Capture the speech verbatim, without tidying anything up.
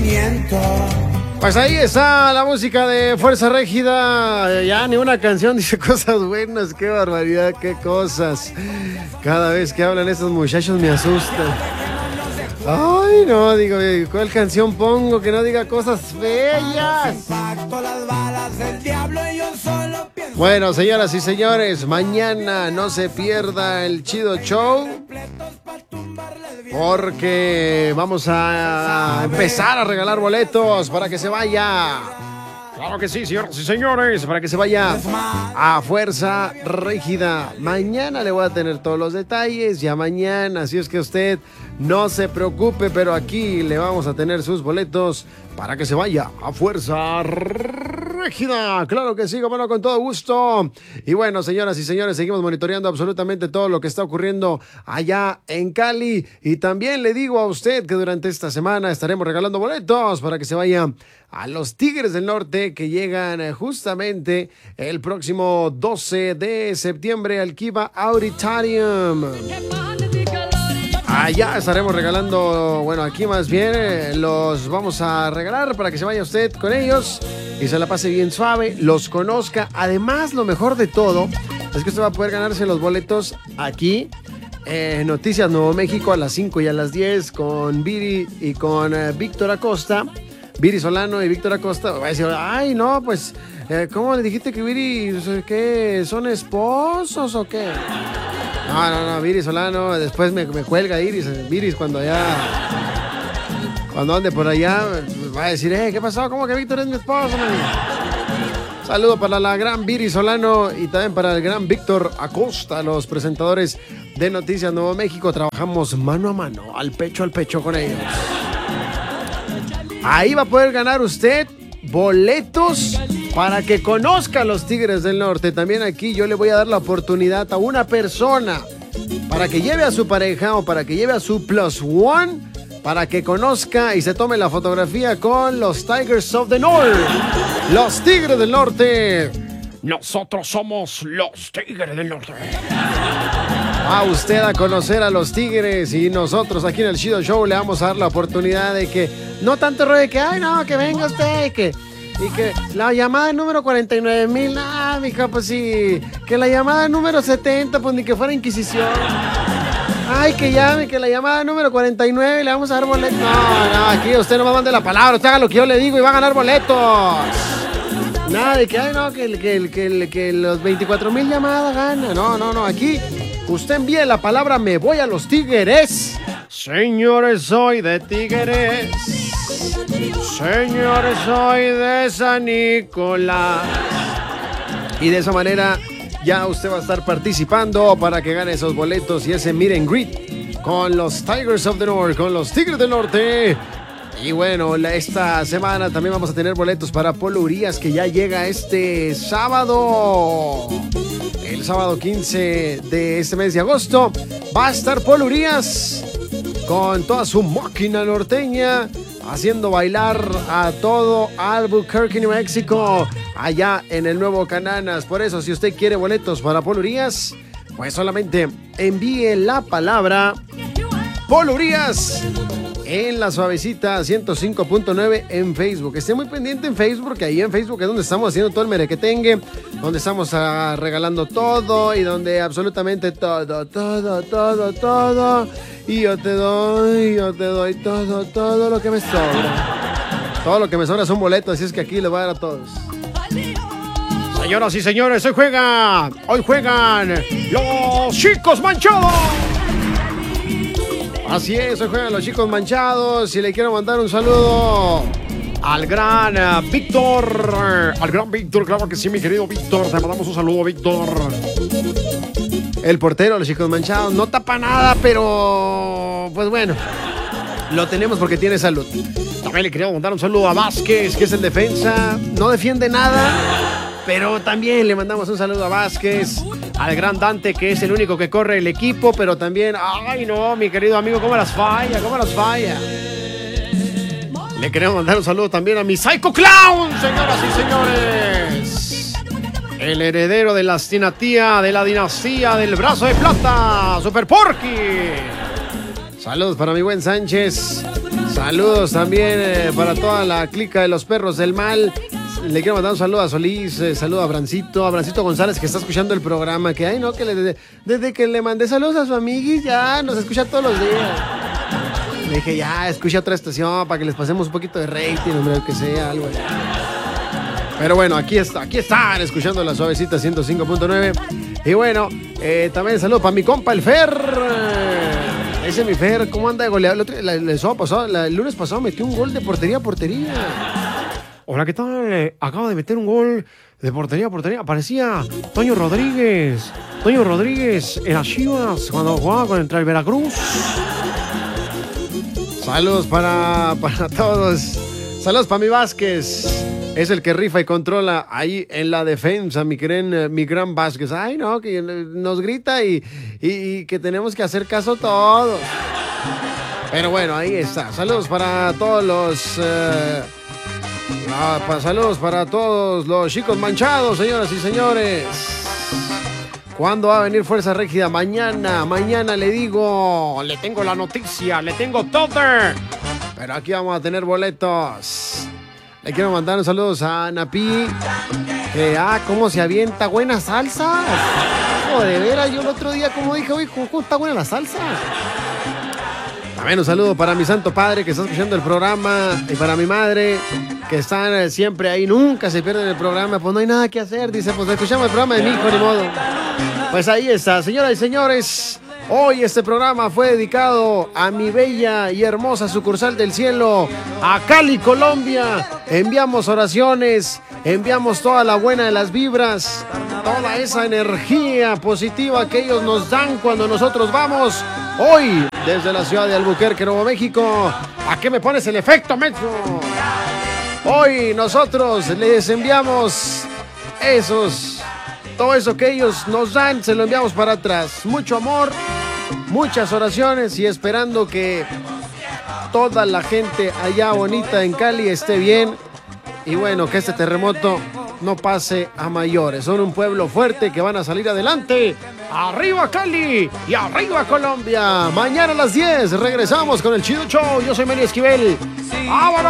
sentimiento. Pues ahí está la música de Fuerza Régida. Ya ni una canción dice cosas buenas. Qué barbaridad, qué cosas. Cada vez que hablan estos muchachos me asustan. Ay, no, digo, ¿cuál canción pongo que no diga cosas bellas? Bueno, señoras y señores, mañana no se pierda el Chido Show, porque vamos a empezar a regalar boletos para que se vaya. Claro que sí, señoras y señores, para que se vaya a Fuerza Régida. Mañana le voy a tener todos los detalles, ya mañana, así es que usted no se preocupe, pero aquí le vamos a tener sus boletos para que se vaya a Fuerza Régida. Claro que sí, bueno, con todo gusto. Y bueno, señoras y señores, seguimos monitoreando absolutamente todo lo que está ocurriendo allá en Cali. Y también le digo a usted que durante esta semana estaremos regalando boletos para que se vaya a los Tigres del Norte, que llegan justamente el próximo doce de septiembre al Kiva Auditorium. Allá estaremos regalando, bueno, aquí más bien eh, los vamos a regalar para que se vaya usted con ellos y se la pase bien suave, los conozca. Además, lo mejor de todo es que usted va a poder ganarse los boletos aquí en eh, Noticias Nuevo México a las cinco y a las diez con Viri y con eh, Víctor Acosta. Viri Solano y Víctor Acosta. Va a decir, ay, no, pues, eh, ¿cómo le dijiste que Viri, qué, son esposos o qué? No, no, no, Viri Solano, después me, me cuelga Iris, Viris cuando allá, cuando ande por allá, va a decir, eh, ¿qué pasó? ¿Cómo que Víctor es mi esposo, man? Saludo para la gran Viri Solano y también para el gran Víctor Acosta, los presentadores de Noticias Nuevo México. Trabajamos mano a mano, al pecho al pecho con ellos. Ahí va a poder ganar usted boletos para que conozca a los Tigres del Norte. También aquí yo le voy a dar la oportunidad a una persona para que lleve a su pareja o para que lleve a su plus one, para que conozca y se tome la fotografía con los Tigers of the North. Los Tigres del Norte. Nosotros somos los Tigres del Norte. Va usted a conocer a los Tigres y nosotros aquí en el Chido Show le vamos a dar la oportunidad de que no tanto rollo de que, ay no, que venga usted y que, y que la llamada número cuarenta y nueve mil, ah, mija, pues sí, que la llamada número setenta, pues ni que fuera Inquisición. Ay, que llame, que la llamada número cuarenta y nueve le vamos a dar boletos. No, no, aquí usted no me mande la palabra, usted haga lo que yo le digo y va a ganar boletos. Nada de que, ay no, que, que, que, que los veinticuatro mil llamadas ganan. No, no, no, aquí usted envíe la palabra me voy a los Tigres. Señores, soy de Tigres. Señores, soy de San Nicolás. Y de esa manera ya usted va a estar participando para que gane esos boletos y ese meet and greet con los Tigers of the North, con los Tigres del Norte. Y bueno, la, esta semana también vamos a tener boletos para Polo Urias, que ya llega este sábado. El sábado quince de este mes de agosto va a estar Polo Urias con toda su máquina norteña, haciendo bailar a todo Albuquerque, New Mexico, allá en el Nuevo Cananas. Por eso, si usted quiere boletos para Polo Urias, pues solamente envíe la palabra Polo Urias en La Suavecita ciento cinco punto nueve en Facebook. Esté muy pendiente en Facebook, porque ahí en Facebook es donde estamos haciendo todo el merequetengue, donde estamos uh, regalando todo y donde absolutamente todo, todo, todo, todo. Y yo te doy, yo te doy todo, todo lo que me sobra. Todo lo que me sobra son boletos, así es que aquí les voy a dar a todos. Señoras y señores, hoy juegan, hoy juegan los Chicos Manchados. Así es, hoy juegan los Chicos Manchados y le quiero mandar un saludo al gran uh, Víctor, al gran Víctor, claro que sí, mi querido Víctor, te mandamos un saludo, Víctor. El portero de los Chicos Manchados no tapa nada, pero pues bueno, lo tenemos porque tiene salud. También le queríamos mandar un saludo a Vázquez, que es el defensa, no defiende nada, pero también le mandamos un saludo a Vázquez, al gran Dante, que es el único que corre el equipo, pero también, ay no, mi querido amigo, cómo las falla, cómo las falla. Le queremos mandar un saludo también a mi Psycho Clown, señoras y señores. El heredero de la dinastía, de la dinastía del brazo de plata, Super Porky. Saludos para mi buen Sánchez. Saludos también eh, para toda la clica de los perros del mal. Le quiero mandar un saludo a Solís, eh, saludo a Brancito, a Brancito González que está escuchando el programa. Que ay no, que le, desde, desde que le mandé saludos a su amiguis ya nos escucha todos los días. Le dije ya, escucha otra estación para que les pasemos un poquito de rating, hombre, que sea algo. Pero bueno, aquí está, aquí están escuchando la suavecita ciento cinco punto nueve. Y bueno, eh, también saludo para mi compa el Fer. Ese mi Fer, ¿cómo anda de goleado? El, la, la, el, pasado, la, el lunes pasado metió un gol de portería a portería. Hola, ¿qué tal? Eh, acaba de meter un gol de portería a portería. Aparecía Toño Rodríguez. Toño Rodríguez en las Chivas cuando jugaba contra el Veracruz. Saludos para, para todos. Saludos para mi Vázquez. Es el que rifa y controla ahí en la defensa, mi gran, mi gran Vázquez. Ay, no, que nos grita y, y, y que tenemos que hacer caso todos. Pero bueno, ahí está. Saludos para todos los... Eh, ah, pa, saludos para todos los chicos manchados, señoras y señores. ¿Cuándo va a venir Fuerza Régida? Mañana, mañana le digo, le tengo la noticia, le tengo todo. Pero aquí vamos a tener boletos. Le quiero mandar un saludos a Napi, que ah, cómo se avienta buena salsa. Oh, de veras, yo el otro día como dije, uy, ¿cómo está buena la salsa? También un saludo para mi santo padre que está escuchando el programa y para mi madre que están siempre ahí, nunca se pierden el programa, pues no hay nada que hacer, dice, pues escuchamos el programa de mi hijo, ni modo. Pues ahí está, señoras y señores. Hoy este programa fue dedicado a mi bella y hermosa sucursal del cielo, a Cali, Colombia. Enviamos oraciones, enviamos toda la buena de las vibras, toda esa energía positiva que ellos nos dan cuando nosotros vamos. Hoy, desde la ciudad de Albuquerque, Nuevo México. ¿A qué me pones el efecto, Metro? Hoy nosotros les enviamos esos... todo eso que ellos nos dan, se lo enviamos para atrás. Mucho amor, muchas oraciones y esperando que toda la gente allá bonita en Cali esté bien. Y bueno, que este terremoto no pase a mayores. Son un pueblo fuerte que van a salir adelante. ¡Arriba Cali! ¡Y arriba Colombia! Mañana a las diez regresamos con el Chido Show. Yo soy Manny Esquivel. ¡Vámonos!